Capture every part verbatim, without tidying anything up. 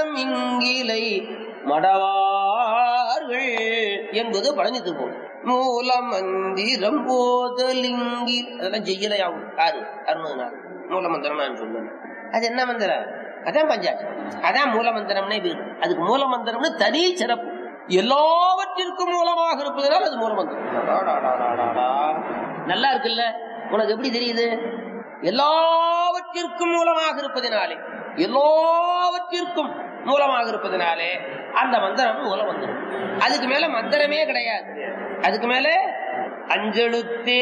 மந்திரம் இங்கிலை மடவார்கள் என்பது பழனி திருப்பம். மூல மந்திரம் போதலிங்கி அதெல்லாம் செய்யலையாகும். ஆறு அறுநூறு நாள் மூல மந்திரம் நான் சொல்லுவேன். அது என்ன மந்திரம்? அதான் பஞ்சாட்சரம். அதான் மூல மந்திரம்னே பேரு. அதுக்கு மூல மந்திரம்னு தனி சிறப்பு. எல்லாவற்றிற்கும் மூலமாக இருப்பதனால் அது மூல மந்திரம். நல்லா இருக்குல்ல? உனக்கு எப்படி தெரியுது? எல்லாவற்றிற்கும் மூலமாக இருப்பதினாலே, எல்லாவற்றிற்கும் மூலமாக இருப்பதனாலே அந்த மந்திரம் மூல மந்திரம். அதுக்கு மேல மந்திரமே கிடையாது. அதுக்கு மேல அஞ்செழுத்தே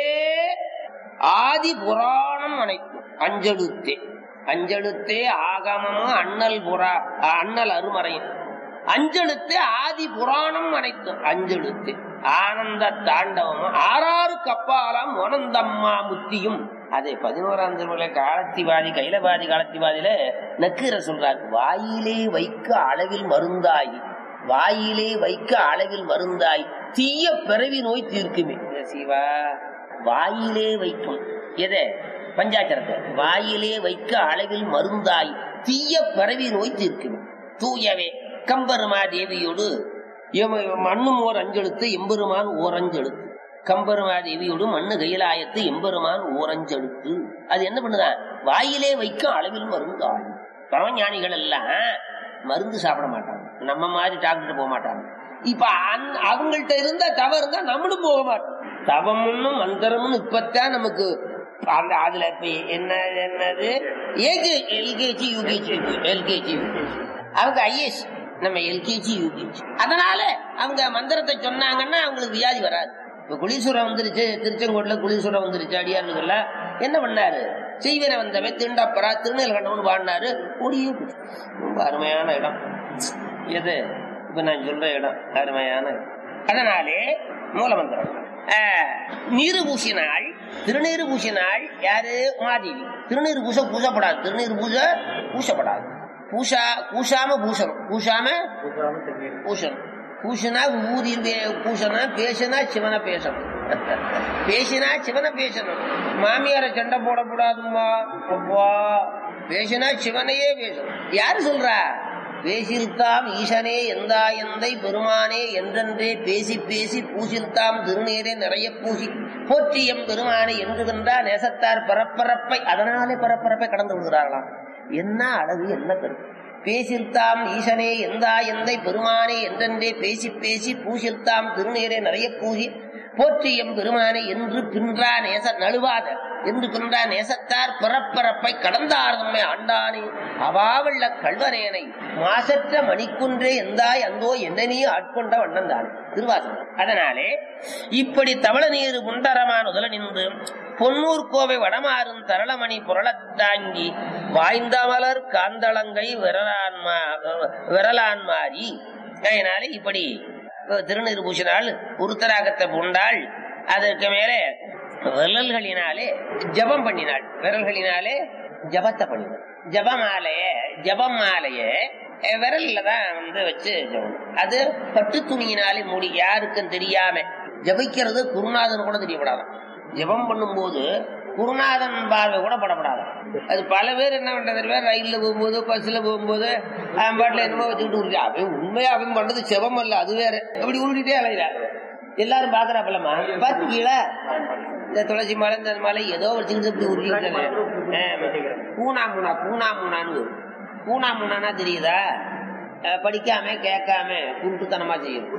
ஆதி புராணம் அனைத்தும். அஞ்செழுத்தே அஞ்செழுத்தே ஆகமமும் அண்ணல் புறா அண்ணல் அருமறையும். அஞ்செழுத்தே ஆதி புராணம் அனைத்தும். அஞ்செழுத்தே ஆனந்த தாண்டவமும் ஆறாறு கப்பாலாம் ஒனந்தம்மா முத்தியும். அதே பதினோராம் திருமுறை காலத்திவாதி கைலபாதி காலத்திவாதியில நக்கீர சொல்றாரு, வாயிலே வைக்க அளவில் மருந்தாய், வாயிலே வைக்க அளவில் மருந்தாய் தீய பிறவி நோய் தீர்க்குமே. சிவா வாயிலே வைக்கும் எதை? பஞ்சாட்சரத்தை வாயிலே வைக்க அளவில் மருந்தாய் தீய பிறவி நோய் தீர்க்குமே. தூயவே கம்பெருமா தேவியோடு மண்ணும் ஓர் அஞ்செழுத்து எம்பெருமான் ஓரஞ்செழுத்து. கம்பெருமா தேவியோடு மண்ணு கையிலாயத்து எம்பெருமான் ஓரஞ்செழுத்து. அது என்ன பண்ணுதான்? வாயிலே வைக்க அளவில் மருந்தாய். பரமஞானிகள் எல்லாம் மருந்து சாப்பிட மாட்டாங்க, நம்ம மாதிரி டாக்டர் போக மாட்டாங்க. இப்ப அவங்கள்ட்ட இருந்தா தவறு இருந்தா நம்மளும் போக மாட்டோம். தவமுன்னு மந்திரம்னு இப்பத்தான் நமக்கு அந்த அதுல இப்ப என்ன என்னது எல்கேஜி யூகேஜி எல்கேஜி அவங்க ஐஏஎஸ், நம்ம எல்கேஜி யூகேஜி. அதனால அவங்க மந்திரத்தை சொன்னாங்கன்னா அவங்களுக்கு வியாதி வராது. இப்ப குளீஸ்வரம் வந்துருச்சு, திருச்செங்கோட்டுல குளீஸ்வரம் வந்துருச்சு. அடியாருல என்ன பண்ணாரு? செய்வன வந்தவன் திண்டப்பரா திருநெல் கண்டவன் பாடினாரு. ஓடியே ரொம்ப அருமையான இடம் எது இப்ப நான் சொல்ற இடம், அருமையான இடம். அதனாலே மூலமந்திரம். நீரு பூசினாள், திருநீரு பூசினாள். யாரு? உமாதேவி. திருநீர் பூச பூசப்படாது, திருநீர் பூச பூசப்படாது. பூசா பூசாம பூசணும், பூசாம பூசணும். பூசினா ஊதி பூசணும், பேசினா சிவனை பேசணும், பேசினா சிவனை பேசணும். மாமியார சண்டை போடக்கூடாதுமா, பேசினா சிவனையே பேசணும். யாரு சொல்றா? பேசில்தாம் ஈசனே எந்தா எந்தை பெருமானே என்றென்றே பேசி பேசி பூசில்தாம் திருநீரே நிறைய பூசி போற்றியம் பெருமானே என்றுகின்றா நேசத்தார் பரப்பரப்பை. அதனாலே பரப்பரப்பை கடந்து விடுகிறார்களாம். என்ன அழகு, என்ன கருத்து! பேசில்தாம் ஈசனே எந்தா எந்தை பெருமானே என்றென்றே பேசி பேசி பூசில்தாம் திருநீரே நிறைய பூசி போற்றியம் பெருமானே என்று பின்றா நேச நழுவாத என்று பின்றா நேசத்தார் பிறப்பரப்பை கடந்தார் நம்மை ஆண்டானே அவாவள்ள கல்வனேனை மாசற்ற மணிக்குன்றே எந்தாய் அந்தோ என்னனே ஆட்கொண்ட வண்ணம் தானே திருவாசகம். அதனாலே இப்படி தவள நீர் குண்டரமான முதல நின்று பொன்னூர் கோவை வடமாறும் தரளமணி புரளத்தாங்கி வாய்ந்தமலர் காந்தளங்கை விரலான்மா விரலான்மாரி. அதனால இப்படி திருநீர் பூசினாள், உருத்தராகத்தை பூண்டாள். அதற்கு மேலே விரல்களினாலே ஜபம் பண்ணினாள், விரல்களினாலே ஜபத்தை பண்ணினாள். ஜபமாலைய ஜபம் மாலைய விரல்ல தான் வந்து வச்சு ஜபம். அது பட்டு துணியினாலே மூடி, யாருக்கும் தெரியாம ஜபிக்கிறது குருநாதன் கூட தெரியப்படாதான். ஜபம் பண்ணும் போது குருநாதன் பார்வை கூட படப்படாது. அது பல பேர் என்ன பண்றது, ரயில்ல போகும்போது பஸ்ல போகும்போது அவன் பாட்டுல என்னமோ வச்சுக்கிட்டு உருட்டி, அவன் உண்மையா அவன் பண்றது செபம் அல்ல, அது வேற. அப்படி உருட்டிட்டே அலையிற எல்லாரும் பாக்குறாப்பலமா பாத்துக்கீழ இந்த துளசி மலை இந்த மலை ஏதோ வச்சுக்கிட்டு இப்படி உருட்டிட்டு பூனா மூணா பூனா மூணான்னு பூனா மூணானா தெரியுதா? படிக்காம கேட்காம குருட்டுத்தனமா செய்யும்.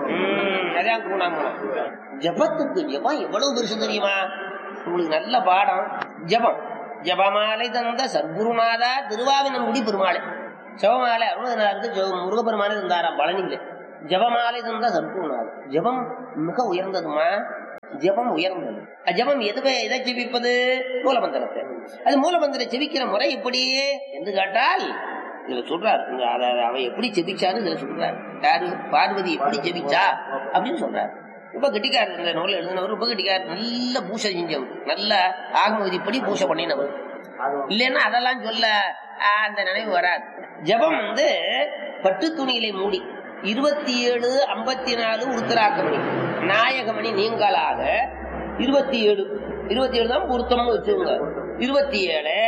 அதான் பூனா மூணா. ஜபத்துக்கு ஜபம் எவ்வளவு பெருசு தெரியுமா உங்களுக்கு? நல்ல பாடம் ஜபம். ஜபமாலை தந்த சர்க்குருநாதா திருவாவினங்குடி பெருமாளை ஜபமாலை அருணாருக்கு முருகப்பெருமானை தந்தாராம் பழனியில. ஜபமாலை தந்த சர்க்குருநாதா. ஜபம் மிக உயர்ந்ததுமா, ஜபம் உயர்ந்தது. ஜபம் எதுவே எதை ஜெபிப்பது? மூலமந்திரத்தை. அது மூலமந்திர ஜெபிக்கிற முறை எப்படி என்று கேட்டால் இதுல சொல்றாரு. அவ எப்படி ஜெபிச்சாரு இதுல சொல்றாரு. யாரு? பார்வதி எப்படி ஜெபிச்சா அப்படின்னு சொல்றாரு. ரொம்ப கெட்டிக்காரர், இந்த நூல் எழுதினவர் ரொம்ப கெட்டிக்காரர். நல்ல பூசை செஞ்சவர், நல்ல ஆகம விதிப்படி பூசை பண்ணினவர். இல்லைன்னா அதெல்லாம் சொல்ல அந்த நினைவு வராது. ஜபம் வந்து பட்டு துணியிலே மூடி இருபத்தி ஏழு ஐம்பத்தி நாலு உருத்தராக்கமணி நாயகமணி நீங்களாக இருபத்தி ஏழு இருபத்தி ஏழு தான் பொருத்தம்னு வச்சுங்க. இருபத்தி ஏழு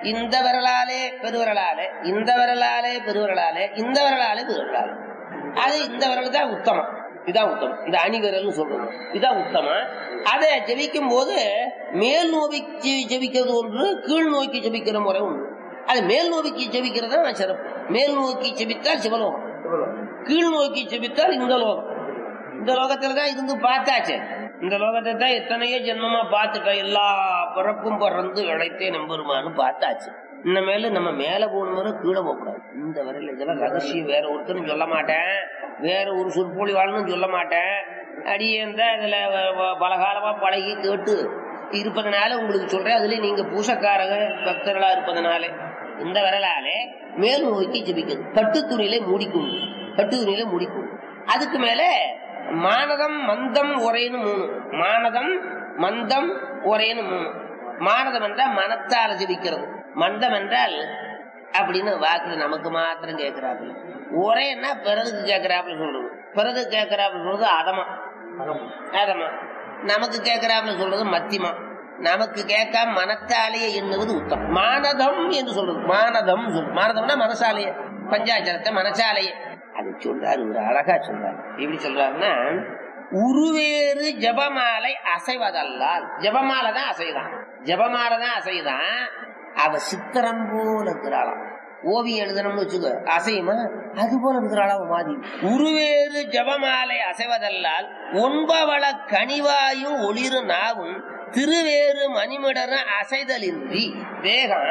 இந்த விரலாலே பெருவிரலாலே, இந்த விரலாலே பெருவிரலாலே, இந்த விரலாலே பெருவிரலாலே. அது இந்த விரல் தான் உத்தமம். இதான் உத்தமம். இந்த அணி விரல் சொல்றது இதான் உத்தமம். அதை ஜெபிக்கும் போது மேல் நோக்கி ஜெபிக்கிறது ஒன்று, கீழ் நோக்கி ஜெபிக்கிற முறை ஒன்று. அது மேல் நோக்கி ஜெபிக்கிறது தான் சிறப்பு. மேல் நோக்கி ஜெபித்தால் சிவலோகம், கீழ் நோக்கி ஜெபித்தால் இந்த லோகம். இந்த லோகத்துல தான் இருந்து பார்த்தாச்சு. இந்த லோகத்தை தான் எத்தனையோ ஜென்மமா பார்த்துட்டோம். எல்லா பிறப்பும் பிறந்து இழைத்தே நம்பருமானு பார்த்தாச்சு. இனிமேல நம்ம மேல போகணும், கீழே போகக்கூடாது. இந்த வரையில இதெல்லாம் ரகசியம். வேற ஒருத்தரும் சொல்ல மாட்டேன், வேற ஒரு சொற்பொழி வாழ்னு சொல்ல மாட்டேன். அடியேன் தான் இதுல பலகாலமா பழகி கேட்டு இருப்பதனால உங்களுக்கு சொல்றேன். அதுல நீங்க பூசக்காரக பக்தர்களா இருப்பதனால இந்த விரலாலே மேல் நோக்கி ஜெபிக்கிறது. பட்டு துணியிலே மூடிக்கும், பட்டு துணியில மூடிக்கும். அதுக்கு மேல மானதம் மந்தம் ஒரேன்னு மூணு. மானதம் மந்தம் ஒரேன்னு மூணு. மானதம் என்றால் மனத்தால் ஜெபிக்கிறது. மந்தம் என்றால் அப்படின்னு வாக்குல நமக்கு மாத்திரம் கேட்கிறாப்புல. ஒரேன்னா பிறதுக்கு கேட்கிறாப்புல சொல்றது. பிறகு கேட்கிறாப்புல சொல்றது அதமா. அதமா நமக்கு கேட்கிறாப்புல சொல்றது மத்தியமா. நமக்கு கேட்காம மனத்தாலேயே எண்ணுவது உத்தம். மானதம் என்று சொல்றது. மானதம் சொல்றது. மானதம்னா மனசாலேயே, பஞ்சாட்சரத்தை மனசாலேயே. அது சொல்றாரு, ஒரு அழகா சொல்றாரு. எப்படி சொல்றாருன்னா, உருவேறு ஜபமாலை அசைவதல்லால். ஜபமாலை தான் அசைதான், ஜபமாலை தான் அசைதான். அவ சித்திரம் போல இருக்கிறாளாம். ஓவியம் எழுதணும்னு வச்சுக்க, அசையுமா? அது போல இருக்கிறாளா மாதிரி. உருவேறு ஜபமாலை அசைவதல்லால் ஒன்பவள கனிவாயும் ஒளிரு நாவும் திருவேறு மணிமிடர அசைதலின்றி வேகம்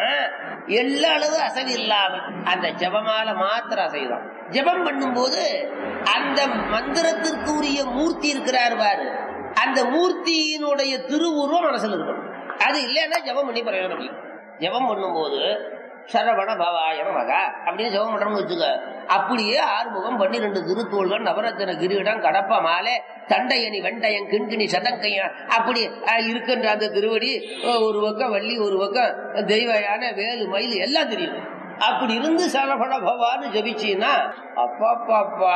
எல்லளவு அசைவு இல்லாமல் அந்த ஜபமாலை மாத்திரம் அசைதான். ஜபம் பண்ணும் போது அந்த மந்திரத்திற்கு உரிய மூர்த்தி இருக்கிறார் பாரு, அந்த மூர்த்தியினுடைய திருவுருவம் மனசுல இருக்கணும். அது இல்லைன்னா ஜபம் பண்ணி பிரயோஜனம் இல்லை. ஜபம் பண்ணும் போது சரவண பவாய மகா அப்படின்னு ஜபம் பண்றோம்னு வச்சுக்க, அப்படியே ஆறுமுகம் பன்னிரண்டு திருத்தோள்கள் நவரத்தின கிரீடம் கடப்ப மாலை தண்டையணி வெண்டையன் கிண்கிணி சதங்கையன் அப்படி இருக்கின்ற அந்த திருவடி ஒரு பக்கம் வள்ளி ஒரு பக்கம் தெய்வ யானை வேலு மயில் எல்லாம் தெரியும். அப்படி இருந்து சரவண பவான்னு ஜபிச்சீன்னா அப்பாப்பாப்பா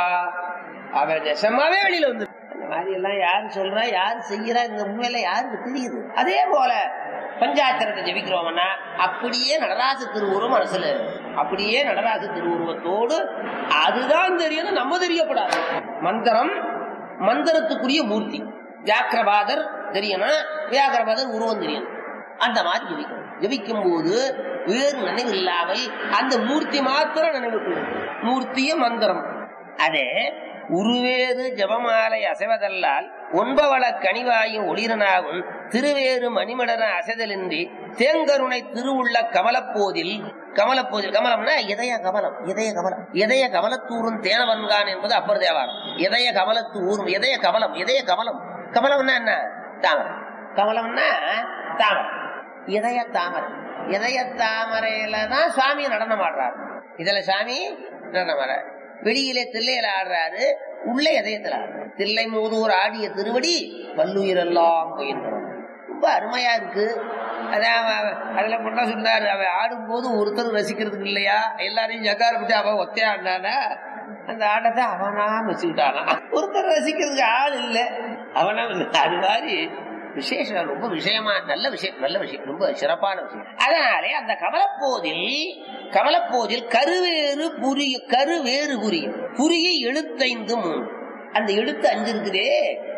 அவன் நெசமாவே வெளியில வந்து. அந்த மாதிரி எல்லாம் யாரு சொல்றா, யாரு செய்யறா, இந்த உண்மையில யாருக்கு தெரியுது? அதே போல பஞ்சாட்சரத்தை ஜபிக்கிறோம்னா அப்படியே நடராச திருவுருவம் மனசுல, அப்படியே நடராச திருவுருவத்தோடு அதுதான் தெரியும், நம்ம தெரியப்படாது. மந்திரம் மந்திரத்துக்குரிய மூர்த்தி. வியாக்கிரபாதர் தெரியணும், வியாக்கிரபாதர் உருவம் தெரியணும். அந்த மாதிரி ஜபிக்கணும். ஜபிக்கும் போது வேறு நினைவு இல்லாமல் அந்த மூர்த்தி மாத்திரம் நினைவு. மூர்த்திய மந்திரம். அதே உருவேறு ஜபமாலை அசைவதல்லால் ஒன்பவள கனிவாயும் ஒளிரனாகும் திருவேறு மணிமடர அசைதலின்றி தேங்கருணை திருவுள்ள கமலப்போதில். கமலப்போதில், கமலம்னா இதய கமலம். இதய கமலம், இதய கமலத்தூரும் தேனவன்கான் என்பது அப்பர் தேவாரம். இதய கமலத்து ஊரும், இதய கமலம், இதய கமலம். கமலம்னா என்ன? தாமரை. கமலம்னா தாமரை, இதய தாமரை. இதய தாமரையில தான் சுவாமி நடனம் ஆடுறாரு. இதுல சாமி நடனம் ஆடுறாரு. வெளியிலே தில்லையில ஆடுறாரு, உள்ளே இதயத்துல ஆடுறாரு. தில்லை மூதூர் ஆடிய திருவடி வல்லுயிரெல்லாம் போயின்றான். ரொம்ப அருமையா இருக்கு. அதான் அதுல பொண்ணா சொன்னாரு, அவன் ஆடும் போது ஒருத்தர் ரசிக்கிறதுக்கு இல்லையா, எல்லாரையும் ஜக்கார விட்டு அவன் ஒத்தையா ஆடினானா அந்த ஆட்டத்தை அவனா வச்சுக்கிட்டானா. ஒருத்தர் ரசிக்கிறதுக்கு ஆள் இல்ல, அவனா. அது மாதிரி விசேஷம், ரொம்ப விஷயமா நல்ல விஷயம், நல்ல விஷயம், ரொம்ப சிறப்பான விஷயம். அதனாலே அந்த கமலப்போதில், கமலப்போதில் கருவேறு புரிய, கருவேறு புரிய புரிய எழுத்தைந்து மூணு. அந்த எழுத்து அஞ்சு இருக்குதே,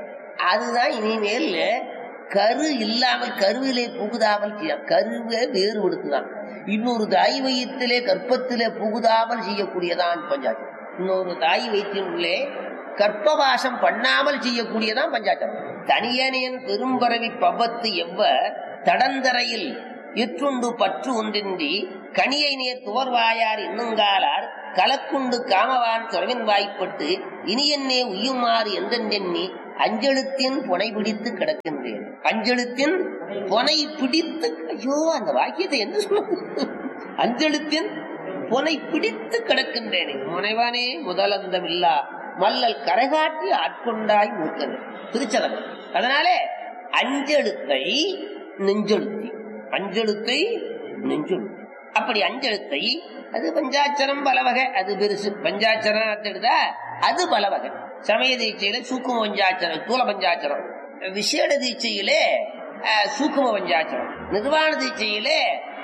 அதுதான் இனிமேல் கரு இல்லாமல் கருவிலே புகுதாமல் கருவே வேறுபடுத்துதான். இன்னொரு தாய் வயிற்றிலே கற்பத்திலே புகுதாமல் செய்யக்கூடியதான் பஞ்சாட்சரம். இன்னொரு தாய் வயிற்றினுள்ளே கற்பவாசம் பண்ணாமல் செய்யக்கூடியதான் பஞ்சாட்சரம். தனியனியன் பெரும்பரவி பவத்து எவ்வ தடந்தரையில் இற்றுண்டு பற்று ஒன்றின்றி கனியை நேர் துவர்வாயார் இன்னுங்காலார் கலக்குண்டு காமவான் துறவின் வாய்ப்பட்டு இனியன்னே உய்யுமாறு என்றெண்ணி அஞ்செழுத்தின் புனை பிடித்து கிடக்கின்றேன். அஞ்செழுத்தின் புனை பிடித்து, ஐயோ அந்த வாக்கியத்தை என்ன சொல்லுது? அஞ்செழுத்தின் புனை பிடித்து கிடக்கின்றேன். முனைவானே முதலந்தம் இல்லா மல்லல் கரைகாட்டி ஆட்கொண்டாய் மூத்தன் திருச்சதம். அதனாலே அஞ்செழுத்தை நெஞ்செழுத்தி, அஞ்செழுத்தை நெஞ்செழுத்தி. அப்படி அஞ்செழுத்தை, அது பஞ்சாட்சரம் பல வகை, அது பெருசு. பஞ்சாட்சரம் எடுத்தா அது பல வகை. சமய தீட்சையில சூக்கும பஞ்சாட்சரம், தூல பஞ்சாட்சரம். விசேட தீட்சையிலே சூக்கும பஞ்சாட்சரம். நிர்வாண தீட்சையிலே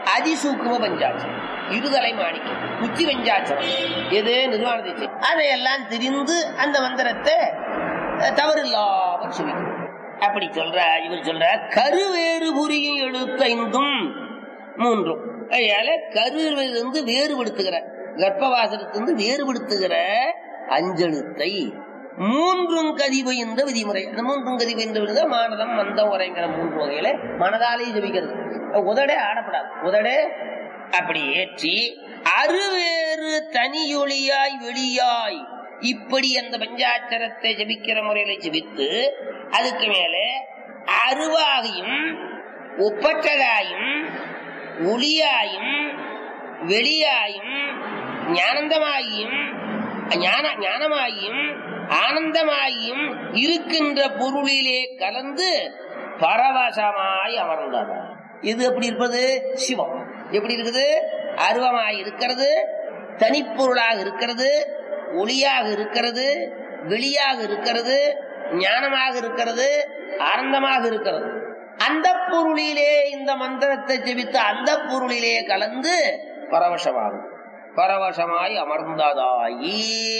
அதிசூக்கும பஞ்சாட்சரம், இருதலை மாணிக்கம், குச்சி பஞ்சாட்சரம், எது நிர்வாண தீட்சை, அதையெல்லாம் தெரிந்து அந்த மந்திரத்தை தவறில்லாமல் சொல்லிக்கணும். அப்படி சொல்ற இவர் சொல்ற கருவேறு புரியும் எழுத்தைந்தும் மூன்றும். அதனால கருவிலிருந்து வேறுபடுத்துகிற, கர்ப்பவாசத்திலிருந்து வேறுபடுத்துகிற அஞ்செழுத்தை மூன்றும் கதிபை என்ற விதிமுறை. அந்த மூன்றும் கதிபை என்ற விருது மானதம் மந்தம் உரைங்கிற மூன்று வகையில மனதாலே ஜபிக்கிறது. உதடே ஆடப்படாது, உதடே அப்படி ஏற்றி அருவேறு தனியொளியாய் வெளியாய் இப்படி அந்த பஞ்சாட்சரத்தை ஜபிக்கிற முறையில ஜபித்து அதுக்கு மேலே அருவாகியும் ஒப்பற்றதாயும் ஒளியாயும் வெளியாயும் ஞானந்தமாகியும் ஞான ஞானமாகியும் ஆனந்தமாகியும் இருக்கின்ற பொருளிலே கலந்து பரவசமாய் அமர்ந்தார். இது எப்படி இருப்பது? சிவம் எப்படி இருக்குது? அருவமாய் இருக்கிறது, தனிப்பொருளாக இருக்கிறது, ஒளியாக இருக்கிறது, வெளியாக இருக்கிறது, ஞானமாக இருக்கிறது, ஆனந்தமாக இருக்கிறது. அந்த பொருளிலே இந்த மந்திரத்தை ஜெபித்து அந்த பொருளிலே கலந்து பரவசமாகும். பரவசமாய் அமர்ந்ததாயி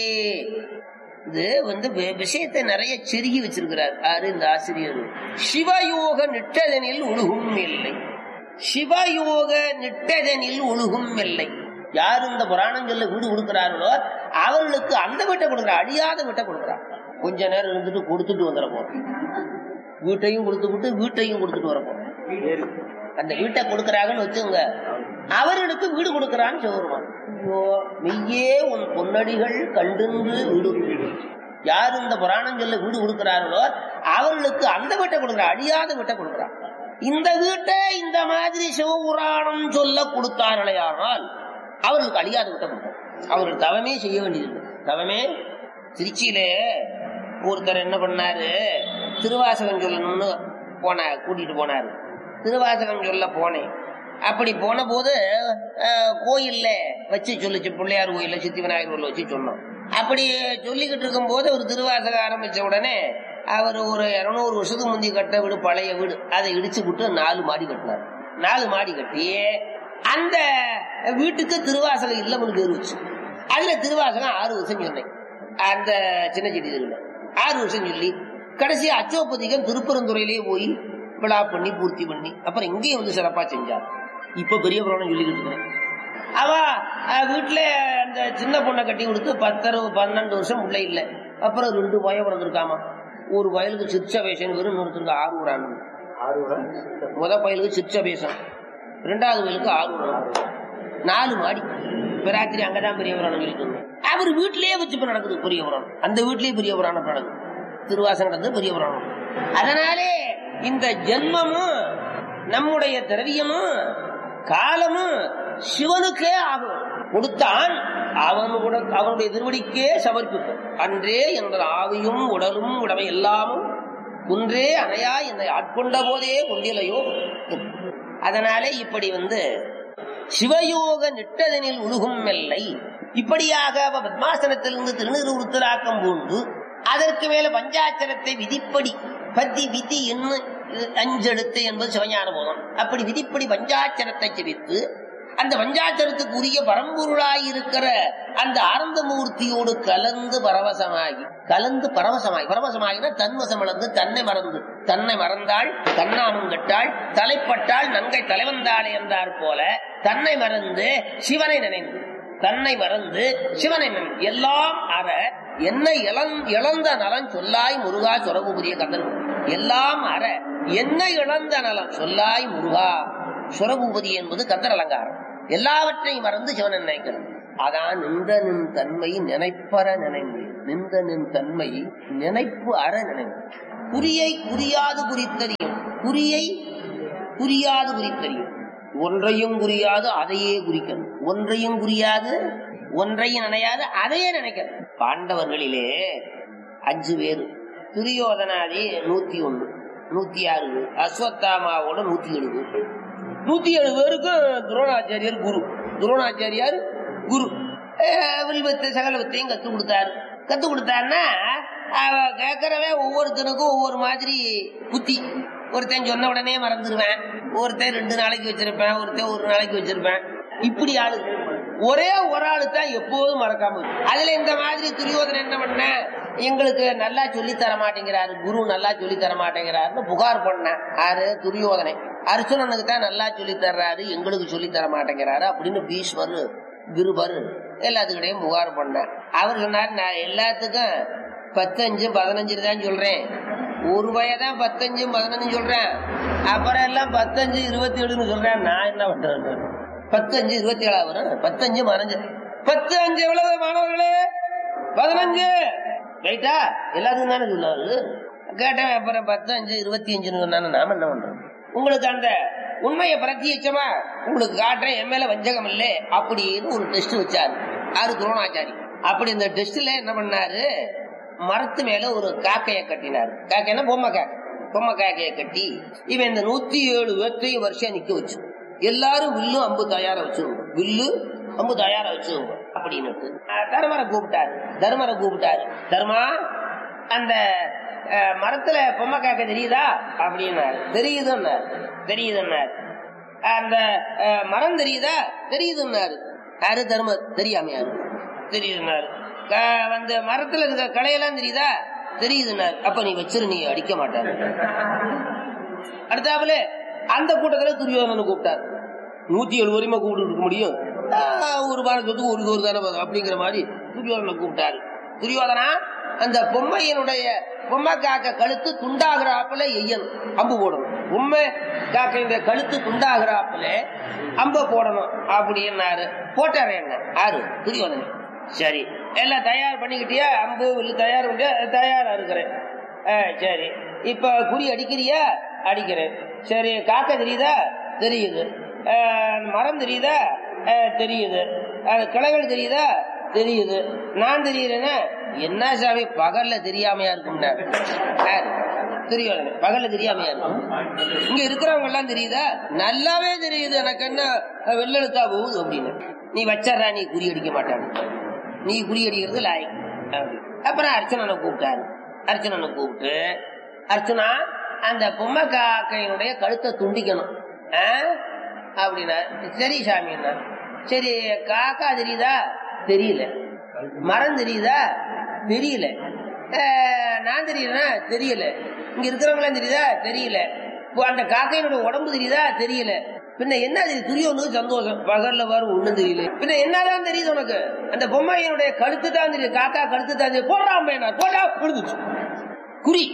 இது வந்து விஷயத்தை நிறைய செருகி வச்சிருக்கிறார். யாரு இந்த ஆசிரியர்? சிவயோக நிட்டதனில் ஒழுகும் இல்லை, சிவயோக நிட்டதனில் ஒழுகும் இல்லை. யாரு இந்த புராணம் சொல்ல வீடு கொடுக்கிறார்களோ அவர்களுக்கு அந்த வீட்டை கொடுக்குற, அழியாத வீட்டை கொடுக்குறாங்க. கொஞ்ச நேரம் இருந்துட்டு கொடுத்துட்டு வந்துட போறோம், வீட்டையும் கொடுத்துட்டு வீட்டையும் கொடுத்துட்டு வர போறோம். அந்த வீட்டை கொடுக்கறாங்கன்னு வச்சுங்க, அவர்களுக்கு வீடு கொடுக்கறான்னு சொல்லுவான். ஐயோ மெய்யே உன் பொன்னடிகள் கண்டுன்று வீடு. யாரு இந்த புராணம் சொல்ல வீடு கொடுக்கிறார்களோ அவர்களுக்கு அந்த வீட்டை கொடுக்குற, அழியாத வீட்டை கொடுக்குறாங்க. இந்த வீட்டை இந்த மாதிரி சிவபுராணம் சொல்ல கொடுத்தார்களே ஆனால் அவர்களுக்கு அழியாத வீட்டை கொடுத்தாங்க. அவர்கள் தவமே செய்ய வேண்டியது. தவமே திருச்சியிலே ஒருத்தர் என்ன பண்ணாரு, திருவாசகம் சொல்லணும்னு போன கூட்டிட்டு போனாரு. திருவாசகம் சொல்ல போனேன். அப்படி போன போது கோயில்ல வச்சு சொல்லிச்சு, பிள்ளையார் கோயில்ல சித்தி விநாயகர் கோயில வச்சு சொன்னோம். அப்படி சொல்லிக்கிட்டு இருக்கும் போது ஒரு திருவாசகம் ஆரம்பிச்ச உடனே அவர் ஒரு இருநூறு வருஷத்துக்கு முந்தி கட்ட வீடு, பழைய வீடு, அதை இடிச்சு விட்டு நாலு மாடி கட்டினார். நாலு மாடி கட்டி அந்த வீட்டுக்கு திருவாசகம் இல்லம்னு பேர் வச்சு அதுல திருவாசகம் ஆறு வருஷம் சொன்னேன். அந்த சின்ன செடி தெருவில் ஆறு வருஷம் சொல்லி கடைசி அச்சோப்பதிகம் திருப்பரந்துறையிலேயே போய் விழா பண்ணி பூர்த்தி பண்ணி அப்புறம் இங்கேயும் வந்து சிறப்பா செஞ்சார். இப்ப பெரிய புராணம் சொல்லிக்கிட்டு இருக்கிறேன். அவ வீட்டுல அந்த சின்ன பொண்ணை கட்டி கொடுத்து பத்தரை பன்னெண்டு வருஷம் உள்ள இல்ல. அப்புறம் ரெண்டு பயம் பிறந்திருக்காமா. ஒரு வயலுக்கு சிற்சபேசன் வெறும் இன்னொருத்தருக்கு ஆறு ஊரான். முத பயலுக்கு சிற்சபேசன், ரெண்டாவது வயலுக்கு ஆறு ஊரான். நாலு மாடி பிராத்திரி அங்கதான் பெரிய புராணம் சொல்லிட்டு அவர் வீட்டிலேயே வச்சு இப்ப நடக்குது பெரிய புராணம். அந்த வீட்லயே பெரிய புராணம் நடக்குது, திருவாசகம் நடந்தது பெரிய புராணம். அதனாலே இந்த ஜென்மமும் நம்முடைய திரவியமும் காலமும் சிவனுக்கே ஆகும். கொடுத்தான் அவனோட அவனுடைய திருவடிக்கே சமர்ப்பிக்கும். அன்றே என்ற ஆவியும் உடலும் உடமை எல்லாமும் குன்றே அணையா என்னை ஆட்கொண்ட போதே கொண்டிலையோ. அதனாலே இப்படி வந்து சிவயோக நிட்டதனில் உழுகும் மெல்லை இப்படியாக பத்மாசனத்திலிருந்து திருநீறுத்தராக்கம் பூண்டு அதற்கு மேல பஞ்சாட்சரத்தை விதிப்படி பத்தி விதி என்ன அஞ்செழுத்து என்பது சிவஞான போதம். அப்படி விதிப்படி பஞ்சாட்சரத்தை செவித்து அந்த பஞ்சாட்சரத்துக்கு உரிய பரம்பொருளாய் இருக்கிற அந்த ஆனந்த மூர்த்தியோடு கலந்து பரவசமாகி கலந்து பரவசமாகி பரவசமாகினா தன்வசம் இழந்து தன்னை மறந்து தன்னை மறந்தாள் தன்னாமும் கெட்டாள் தலைப்பட்டாள் நங்கை தலைவந்தாளே என்றார் போல தன்னை மறந்து சிவனை நினைந்து தன்னை மறந்து சிவனை நினைந்து எல்லாம் அற என்னை இழந்த நலன் சொல்லாய் முருகா சுரபூபதிய கந்தன் எல்லாம் அற என்னை இழந்த நலன் சொல்லாய் முருகா சுரபூபதி என்பது கந்தர் அலங்காரம். எல்லாவற்றையும் மறந்து சிவனை நினைக்கணும். அதான் நின்ற நின் தன்மை நினைப்பற நினைவு, நின்ற நின் தன்மை நினைப்பு அற நினைவு. குறியை குறியாது குறித்தறியும், குறியை குறியாது குறித்தறியும். ஒன்றையும் குறியாது அதையே குறிக்கணும், ஒன்றையும் குறியாது ஒன்றையும் நினையாது அதையே நினைக்கணும். பாண்டவர்களிலே அஞ்சு பேரு, துரியோதனாதி நூத்தி ஒண்ணு நூத்தி ஆறு பேர், அஸ்வத்தாமாவோட நூத்தி ஏழு பேர். நூத்தி ஏழு பேருக்கு துரோணாச்சாரியார் குரு. துரோணாச்சாரியார் குரு வில்வத்தை சகலவத்தையும் கத்து கொடுத்தாரு. கத்து கொடுத்தாருன்னா கேட்கறவே ஒவ்வொருத்தனுக்கும் ஒவ்வொரு மாதிரி புத்தி ஒருத்தன் சொன்ன உடனே மறந்துடுவேன், ஒருத்தன் ரெண்டு நாளைக்கு வச்சிருப்பேன், ஒருத்தன் ஒரு நாளைக்கு வச்சிருப்பேன். இப்படி ஆளு ஒரே ஒரு ஆளு தான் எப்போதும் மறக்காம. அதுல இந்த மாதிரி துரியோதனை என்ன பண்ண, எங்களுக்கு நல்லா சொல்லி தர மாட்டேங்கிறாரு, குரு நல்லா சொல்லி தர மாட்டேங்கிறாருன்னு புகார் பண்ண. ஆறு துரியோதனை அர்ஜுனனுக்கு தான் நல்லா சொல்லி தர்றாரு, எங்களுக்கு சொல்லி தர மாட்டேங்கிறாரு அப்படின்னு பீஷ்மர் கிருபர் எல்லாத்துக்கிட்டையும் புகார் பண்ண. அவர் சொன்னார், நான் எல்லாத்துக்கும் பத்தஞ்சு பதினஞ்சு தான் சொல்றேன், ஒரு வயதான் பத்தஞ்சு பதினஞ்சு சொல்றேன், அப்புறம் எல்லாம் பத்தஞ்சு இருபத்தி ஏழுன்னு சொல்றேன். நான் என்ன பண்றேன்? பத்தஞ்சு இருபத்தி ஏழா வரும், பத்தஞ்சு பதினஞ்சு பத்து அஞ்சு எவ்வளவு மாணவர்களே? பதினஞ்சு ரைட்டா? எல்லாத்துக்கும் தானே சொன்னாரு. கேட்டேன், அப்புறம் பத்து அஞ்சு இருபத்தி அஞ்சுன்னு சொன்னானு நாம என்ன பண்றோம்? உங்களுக்கு அந்த உண்மையை பிரத்யட்சமா உங்களுக்கு காட்டுறேன், என் மேல வஞ்சகம் இல்லை அப்படின்னு ஒரு டெஸ்ட் வச்சாரு ஆறு துரோணாச்சாரி. அப்படி இந்த டெஸ்ட்ல என்ன பண்ணாரு, மரத்து மேல ஒரு காக்கைய கட்டினாரு. காக்கைன்னா பொம்மை காக்கை, பொம்மை காக்கைய கட்டி இவன் இந்த நூத்தி ஏழு பேர்த்தையும் வருஷம் நிக்க வச்சு, எல்லாரும் வில்லு அம்பு தயார வச்சுருவோம், வில்லு அம்பு தயார வச்சுருவோம் அப்படின்னு தர்மரை கூப்பிட்டாரு. தர்மரை கூப்பிட்டாரு, தர்மா அந்த மரத்துல பொம்மை காக்க தெரியுதா அப்படின்னாரு. தெரியுதுன்னாரு. தெரியுதுன்னாரு. அந்த மரம் தெரியுதா? தெரியுதுன்னாரு. யாரு? தர்மர். தெரியாமையாரு? தெரியுதுன்னாரு. அந்த மரத்துல இருக்க களையெல்லாம் தெரியுதா? தெரியுதுன்னாரு. அப்ப நீ வச்சிரு, நீ அடிக்க மாட்டாரு. அடுத்தாப்புல அந்த கூட்டத்துல துரியோதனனை கூப்பிட்டாரு. நூத்தி ஏழு வரையுமா கூப்பிட்டு இருக்க முடியும்? ஒரு பாரத்துக்கு ஒரு ஒரு தானே அப்படிங்கிற மாதிரி துரியோதனை கூப்பிட்டாரு. துரியோதனா, அந்த பொம்மையினுடைய பொம்மை காக்க கழுத்து துண்டாகிறாப்புல எய்யணும், அம்பு போடணும். பொம்மை காக்கையுடைய கழுத்து துண்டாகிறாப்புல அம்ப போடணும் அப்படின்னாரு. போட்டாரு என்ன ஆறு துரியோதனை. சரி, எல்லாம் தயார் பண்ணிக்கிட்டியா? அம்பு வில்லு தயார் பண்ணியா? தயாரா இருக்கிறேன். சரி, இப்ப குறி அடிக்கிறியா? அடிக்கிறேன். சரி, காக்க தெரியுதா? தெரியுது. மரம் தெரியுதா? தெரியுது. கிளைகள் தெரியுதா? தெரியுது. நான் தெரியுறேன்னா என்ன சாமி பகல்ல தெரியாமையா இருக்கும்? தெரியும், பகல்ல தெரியாமையா இருக்கும். இங்க இருக்கிறவங்க எல்லாம் தெரியுதா? நல்லாவே தெரியுது. எனக்கு என்ன வெள்ளெழுத்தா போகுது அப்படின்னு. நீ வச்சா நீ குறி அடிக்க மாட்டாங்க, நீ குறி அடிக்கிறது லாய். அப்புறம் அர்ச்சனனை கூப்பிட்டாரு. அர்ச்சனனை கூப்பிட்டு, அர்ச்சனா அந்த பொம்மை காக்கையினுடைய கழுத்தை துண்டிக்கணும் அப்படின்னா. சரி சாமி. சரி, காக்கா தெரியுதா? தெரியல. மரம் தெரியுதா? தெரியல. நான் தெரியல? தெரியல. இங்க இருக்கிறவங்களாம் தெரியுதா? தெரியல. அந்த காக்கையினுடைய உடம்பு தெரியுதா? தெரியல. பின்ன என்ன தெரியுது? துரியோனுக்கு சந்தோஷம், பகல்ல வரும் ஒண்ணும் தெரியல. பின்ன என்னதான் தெரியுது உனக்கு? அந்த பொம்மையினுடைய கழுத்து தான் தெரியுது, காக்கா கழுத்து தான் தெரியுது. போடுறான் போடா விழுந்துச்சு. குறி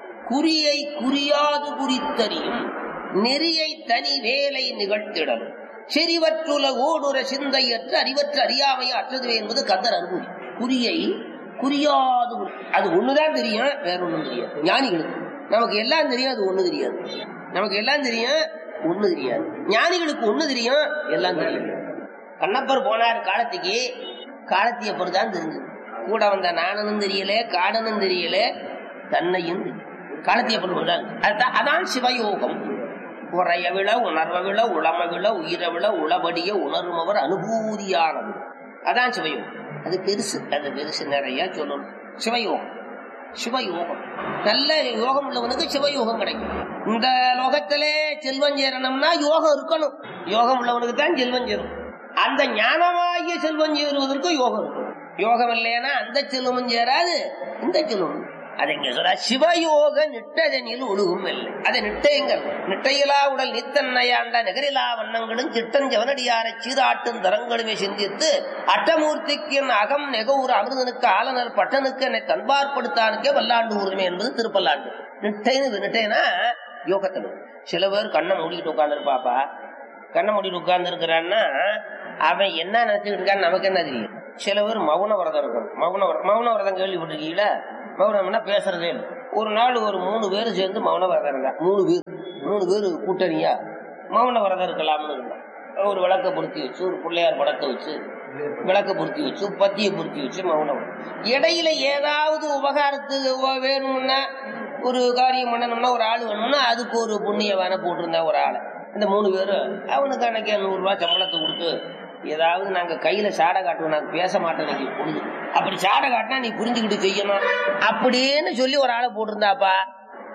குறியை குறியாது குறித்தறியும் நெறியை தனி வேலை நிகழ்த்திடல் செறிவற்றுல ஓடுற சிந்தையற்ற அறிவற்ற அறியாமையை அற்றது என்பது கந்தர் அனுபவி. குறியை குறியாது, அது ஒண்ணுதான் தெரியும், வேற ஒண்ணும் தெரியாது. ஞானிகளுக்கு நமக்கு எல்லாம் தெரியும், அது ஒண்ணு தெரியாது. நமக்கு எல்லாம் தெரியும், ஒண்ணு தெரியாது. ஞானிகளுக்கு ஒண்ணு தெரியும், எல்லாம் தெரியும். கண்ணப்பர் போனார் காலத்துக்கு, காலத்திய பொறுத்தான் தெரிஞ்சது. கூட வந்த நானனும் தெரியல, காடனும் தெரியல, தன்னையும் காலத்திய பொருள். அதான் சிவயோகம். உறைய விழ உணர்வ விழ உளம விழ உயிர விழ உளபடிய உணர்மவர் அனுபூதியானது. அதான் சிவயோகம். அது பெருசு, அது பெருசு, நிறைய சொல்லணும். சிவயோகம், சிவயோகம். நல்ல யோகம் உள்ளவனுக்கு சிவயோகம் கிடைக்கும். இந்த லோகத்திலே செல்வம் சேரணும்னா யோகம் இருக்கணும். யோகம் உள்ளவனுக்கு தான் செல்வம் சேரும். அந்த ஞானமாகிய செல்வம் சேருவதற்கு யோகம் இருக்கும். யோகம் இல்லைன்னா அந்த செல்வமும் சேராது, இந்த செல்வம். அதை இங்க சொல்ற சிவயோக நிட்டதனில் ஒழுகும் இல்லை. அதை நிட்டையங்கள் நிட்டையிலா உடல் நித்தன்னையாண்ட நகரிலா வண்ணங்களும் சிட்டன் ஜவனடியாரை சீராட்டும் தரங்களுமே சிந்தித்து அட்டமூர்த்திக்கு அகம் நெகூர் அமிர்தனுக்கு ஆலனர் பட்டனுக்கு என்னை தன்பார்படுத்தானுக்கே வல்லாண்டு ஊருமே என்பது திருப்பல்லாண்டு. நிட்டைன்னு நிட்டைனா யோகத்தில். சில பேர் கண்ணை மூடிட்டு உட்கார்ந்துருப்பாப்பா. கண்ணை மூடிட்டு உட்கார்ந்து இருக்கிறான்னா அவன் என்ன நினைச்சுக்கிட்டு இருக்கான்னு நமக்கு என்ன தெரியும். சில பேர் மௌன விரதம் இருக்கணும். மௌன மௌன விரதம் கேள்விப்பட்டிருக்கீங்களா? மௌனம்னா பேசுறதே இல்லை. ஒரு நாள் ஒரு மூணு பேர் சேர்ந்து மௌன விரதம் இருந்தா, மூணு பேர் மூணு பேர் கூட்டணியா மௌன விரதம் இருக்கலாம்னு இருந்தா. ஒரு விளக்க பொருத்தி வச்சு, ஒரு பிள்ளையார் படத்தை வச்சு, விளக்க பொருத்தி வச்சு, பத்தியை பொருத்தி வச்சு மௌனம். இடையில ஏதாவது உபகாரத்துக்கு வேணும்னா, ஒரு காரியம் பண்ணணும்னா, ஒரு ஆள் வேணும்னா அதுக்கு ஒரு புண்ணியவான போட்டிருந்தா ஒரு ஆளை. இந்த மூணு பேரும் அவனுக்கு அன்னைக்கு நூறு ரூபாய் சம்பளத்தை கொடுத்து, ஏதாவது நாங்க கையில சாடை காட்டுவோம், நாங்க பேச மாட்டோம், நீங்க புரிஞ்சு அப்படி சாடை காட்டினா நீ புரிஞ்சுக்கிட்டு செய்யணும் அப்படின்னு சொல்லி ஒரு ஆளை போட்டிருந்தாப்பா.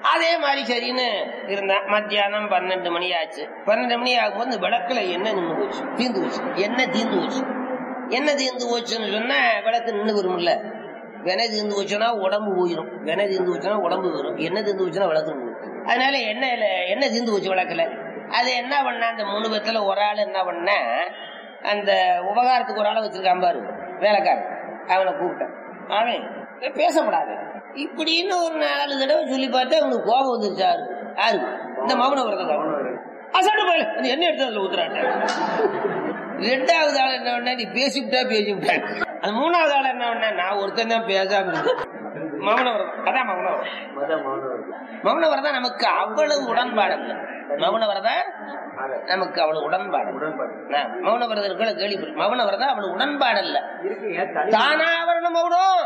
அதே மாதிரி சரின்னு இருந்தான். மத்தியானம் பன்னெண்டு மணி ஆச்சு. பன்னெண்டு மணி ஆகும்போது விளக்குல எண்ணெய் நின்று போச்சு, தீர்ந்து போச்சு. எண்ணெய் தீர்ந்து போச்சு. எண்ணெய் தீர்ந்து போச்சுன்னு சொன்னா விளக்கு நின்று வரும்ல. வெனை தீர்ந்து போச்சுன்னா உடம்பு போயிடும். வெனை தீர்ந்து போச்சுன்னா உடம்பு வரும். எண்ணெய் தீர்ந்து போச்சுன்னா விளக்கு நின்று. அதனால எண்ணெயில எண்ணெய் தீர்ந்து போச்சு விளக்குல. அது என்ன பண்ண, அந்த மூணு பேத்துல ஒரு ஆள் என்ன பண்ண, அந்த உபகாரத்துக்கு ஒரு ஆளை வச்சிருக்கான் பாரு வேலைக்காரன், அவனை கூப்பிட்டான். அவன் பேசப்படாது இப்படின்னு ஒரு நாலு தடவை சொல்லி பார்த்தா அவனுக்கு கோபம் வந்துருச்சாரு. யாரு? இந்த மௌன விரதம் அசாட்டு போயில என்ன எடுத்து அதுல ஊத்துறாங்க. ரெண்டாவது ஆள் என்ன பண்ண, நீ பேசிவிட்டா பேசிவிட்டாங்க. அது மூணாவது ஆள் என்ன பண்ண, நான் ஒருத்தன் தான் பேசாம இருந்தேன். மௌன விரதம். அதான் மௌன விரதம். மௌன விரதம் நமக்கு அவ்வளவு உடன்பாடு இல்லை. மௌன விரதம் நமக்கு அவ்வளவு உடன்பாடு. மௌன விரதம் கேள்வி. மௌன விரதம் அவ்வளவு உடன்பாடு இல்ல. தானா வரணும் மௌனம்.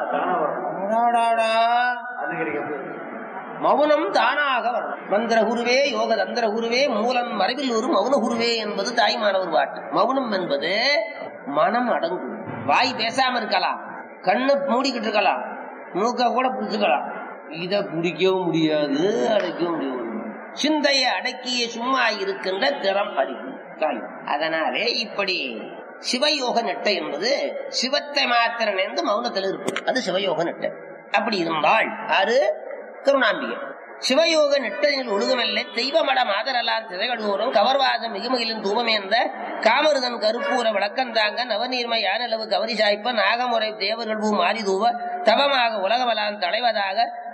மௌனம் தானாக வரணும். மந்திர குருவே யோக தந்திர குருவே மூலம் மறைவில் ஒரு மௌன குருவே என்பது தாய்மானவர் பாட்டு. மௌனம் என்பது மனம் அடங்கும். வாய் பேசாம இருக்கலாம், கண்ணு மூடிக்கிட்டு இருக்கலாம், மூக்க கூட பிடிச்சுக்கலாம். இத பிடிக்கவும் முடியாது, அடைக்கவும் முடியாது. சிந்தையை அடக்கிய சும்மா இருக்கின்ற திறம் அறிவு. அதனாலே இப்படி சிவயோக நெட்டை என்பது சிவத்தை மாத்திர நேர்ந்து மௌனத்தில் இருப்பது, அது சிவயோக நெட்டை. அப்படி இருந்தால் ஆறு கருணாம்பிகை சிவயோக நெட்டையில் ஒழுகமல்ல தெய்வமட மாதரலாம் திரைகடூரம் கவர்வாதம் மிகுமகிலின் தூபமேந்த காமருதன் கருப்பூர விளக்கந்தாங்க நவநீர்ம யானளவு கவரி சாய்ப்ப நாகமுறை தேவர்கள் பூ மாறி தூவ தவமாக உலகவலான் தலைவதாக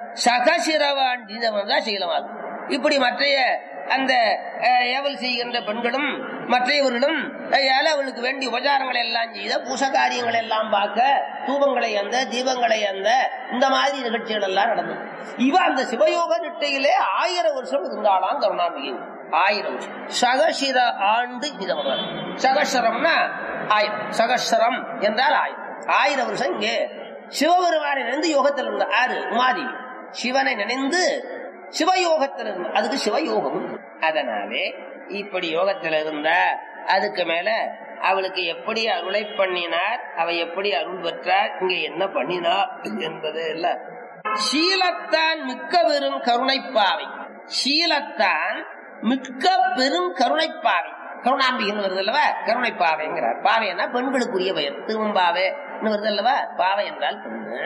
சகசிரவாண்டிதான் சீலமாகும். இப்படி மற்றைய அந்த ஏவல் செய்கின்ற பெண்களும் மற்றவர்களும் அவளுக்கு வேண்டிய உபச்சாரங்களை எல்லாம் செய்த பூச காரியங்களை எல்லாம் பார்க்க தூபங்களை அந்த தீபங்களை அந்த இந்த மாதிரி நிகழ்ச்சிகள் எல்லாம் நடந்தது. இவ அந்த சிவயோக நிட்டையிலே ஆயிரம் வருஷம் இருந்தாலாம் கருணாம்பிகை. ஆயிரம் வருஷம் சகசிர ஆண்டு இதம். சகசரம்னா ஆயிரம், சகசரம் என்றால் ஆயிரம். ஆயிரம் வருஷம் இங்கே சிவபெருமானை நினைந்து யோகத்தில் இருந்த ஆறு உமாதேவி சிவனை நினைந்து சிவயோகத்தில் இருந்த, அதுக்கு சிவயோகம். அதனாலே இப்படி யோகத்தில் இருந்த அதுக்கு மேல அவளுக்கு எப்படி அருளை பண்ணினார், அவ எப்படி அருள் பெற்றார், இங்க என்ன பண்ணினார் என்பது இல்ல. சீலத்தான் மிக்க பெரும் கருணைப்பாவை. சீலத்தான் மிக்க பெரும் கருணைப்பாவை. கருணாம்பிகன் வருது அல்லவா, கருணைப்பாவைங்கிறார். பாவைன்னா பெண்களுக்குரிய பெயர். திருவம்பாவை வருது அல்லவா, பாவை என்றால் பெண்ணு.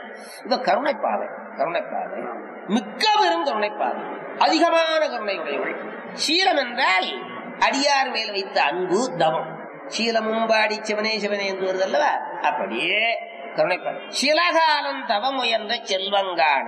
இவ கருணைப்பாவை. கருணைப்பாவை மிக்க பெரும் கருணைப்பாவை, அதிகமான கருணை உடையவள். சீலம் என்றால் அடியார் மேல் வைத்த அன்பு தவம். சீலமும் பாடி சிவனே சிவனே என்று வருது அல்லவா, அப்படியே கருணைப்பாவை. சிலகாலம் தவம் உயர்ந்த செல்வங்கான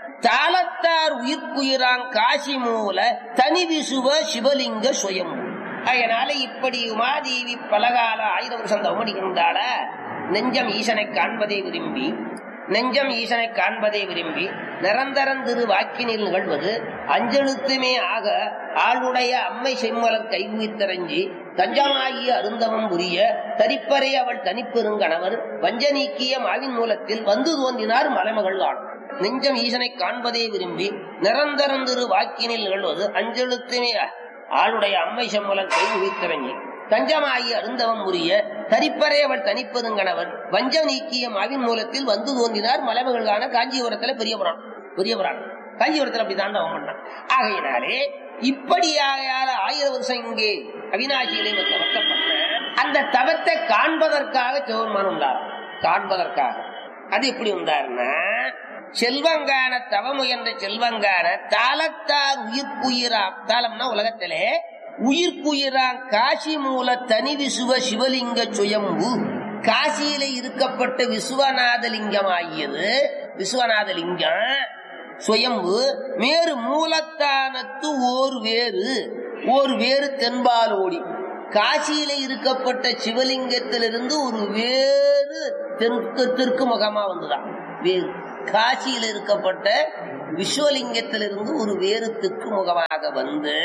தாளத்தார் உயிர்க்குயிராங் காசி மூல தனி விசுவ சிவலிங்க சுயம். அதனால இப்படி உமாதேவி பலகால ஆயிரம் வருஷம் தவமடிக்கின்றால நெஞ்சம் ஈசனை காண்பதை விரும்பி நெஞ்சம் ஈசனை காண்பதை விரும்பி நிரந்தரம் திரு வாக்கினில் நிகழ்வது அஞ்செழுத்துமே ஆக ஆளுடைய அம்மை செம்மலர் கைகுவித்தரஞ்சி தஞ்சமாகிய அருந்தவம் புரிய தரிப்பறை அவள் தனிப்பெருங்கணவர் வஞ்ச நீக்கிய மாவின் மூலத்தில் வந்து தோன்றினார் மலைமகள் ஆள். நெஞ்சம் ஈசனை காண்பதை விரும்பி நிரந்தரம் திரு வாக்கினில் நிகழ்வது அஞ்செழுத்துமே ஆளுடைய அம்மை செம்மலர் கைகுவித்தரஞ்சி தஞ்சமாகி அருந்தவம் உரிய தரிப்பறை அவள் தனிப்பெருங்கணவர் வஞ்ச நீக்கிய மாவின் மூலத்தில் வந்து தோன்றினார் மலைமகளான காஞ்சிபுரத்துல பெரிய புராணம். பெரிய புராணம் காஞ்சிபுரத்துல அப்படித்தான் தவம் பண்ணான். ஆகையினாலே இப்படியாக ஆயிரம் வருஷம் இங்கே அவிநாசியிலே தவத்தை பண்ண அந்த தவத்தை காண்பதற்காக சிவபெருமான் உண்டார். காண்பதற்காக அது எப்படி உண்டாருன்னா, செல்வங்கான தவம் உயர்ந்த செல்வங்கான தாளத்தார் உயிர்ப்புயிரா. தாளம்னா உலகத்திலே உயிர்ப்புயிராங் காசி மூல தனி விசுவ சிவலிங்க சுயம்பு. காசியில இருக்கப்பட்ட விசுவநாதலிங்கம் ஆகியது விசுவநாதலிங்கம் சுயம்பு. மேறு மூலத்தானத்து ஓர் வேறு ஓர் வேறு தென்பால் ஓடி. காசியில இருக்கப்பட்ட சிவலிங்கத்திலிருந்து ஒரு வேறு தெற்கு தெற்கு முகமா வந்துதான் வேறு. காசியில இருக்கப்பட்ட விஸ்வலிங்கத்திலிருந்து ஒரு வேறு தெற்கு முகமாக வந்து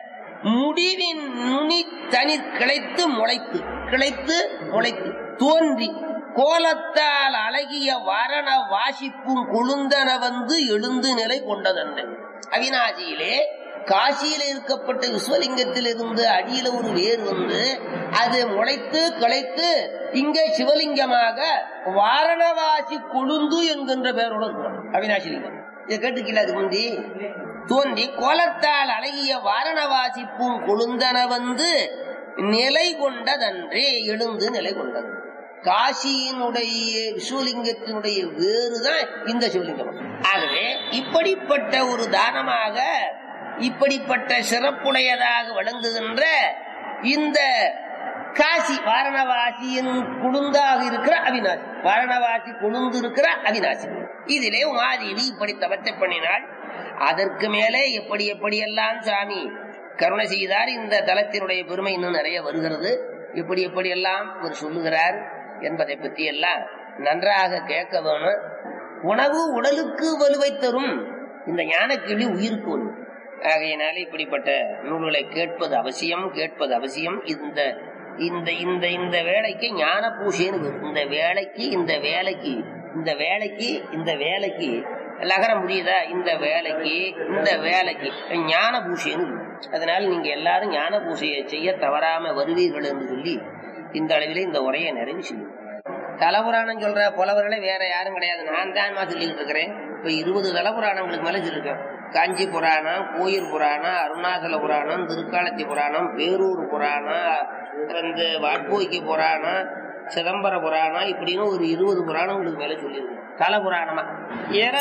முடிவின் நுனி தனி கிளைத்து முளைத்து கிளைத்து முளைத்து தோன்றி கோலத்தால் அழகிய வரண வாசிப்பும் கொழுந்தன வந்து எழுந்து நிலை கொண்டதன்று. அவிநாசியிலே காசியில இருக்கப்பட்ட விஸ்வலிங்கத்தில் இருந்து அடியில ஒரு வேர் வந்து அது முளைத்து கிளைத்து இங்கே சிவலிங்கமாக வாரணவாசி கொழுந்து என்கின்ற பெயரோட இருக்கிறோம். அவிநாசி லிங்கம் இதை கேட்டுக்கல அதுக்கு முந்தி தோன்றி கோலத்தால் அழகிய வாரணவாசிப்பும் கொழுந்தன வந்து நிலை கொண்டதன்றே எழுந்து நிலை கொண்டது. காசியினுடைய சிவலிங்கத்தினுடைய வேறுதான் இந்த சிவலிங்கம். ஆகவே இப்படிப்பட்ட ஒரு தானமாக இப்படிப்பட்ட சிறப்புடையதாக விளங்குகின்ற இந்த காசி வாரணவாசியின் குழுந்தாக இருக்கிற அவிநாசி, வாரணவாசி குழுந்து இருக்கிற அவிநாசி, இதிலே உமாதேவி இப்படி தவத்தை பண்ணினாள். அதற்கு மேலே எப்படி எப்படியெல்லாம் சாமி கருணை செய்தார். இந்த தலத்தினுடைய பெருமை இன்னும் நிறைய வருகிறது. எப்படி எப்படியெல்லாம் அவர் சொல்லுகிறார் என்பதை பற்றி எல்லாம் நன்றாக கேட்க வேணும். உணவு உடலுக்கு வலுவை தரும், இந்த ஞான கேள்வி உயிருக்கு வரும். ஆகையினாலே இப்படிப்பட்ட நூல்களை கேட்பது அவசியம், கேட்பது அவசியம். இந்த இந்த இந்த இந்த வேலைக்கு ஞான பூசைன்னு இந்த வேலைக்கு இந்த வேலைக்கு இந்த வேலைக்கு இந்த வேலைக்கு லகரம் முடியுதா? இந்த வேலைக்கு இந்த வேலைக்கு ஞான பூசைன்னு. அதனால நீங்க எல்லாரும் ஞான பூசையை செய்ய தவறாம வருவீர்கள் என்று சொல்லி இந்த அளவிலே இந்த உரையை நிறைவு செய்யும். தலபுராணம் சொல்ற புலவர்களே வேற யாரும் கிடையாது, நான் தான் சொல்லிக்கிட்டு இருக்கிறேன். இப்ப இருபது தலபுராணங்களுக்கு மேல சொல்லிருக்கேன். காஞ்சி புராணம், கோயில் புராணம், அருணாசல புராணம், திருக்காலத்தி புராணம், பேரூர் புராணம், வந்து வாட்போய்க்கு புராணம், சிதம்பர புராணம், இப்படின்னு ஒரு இருபது புராணங்களுக்கு மேல சொல்லியிருக்கேன் தல புராணமா.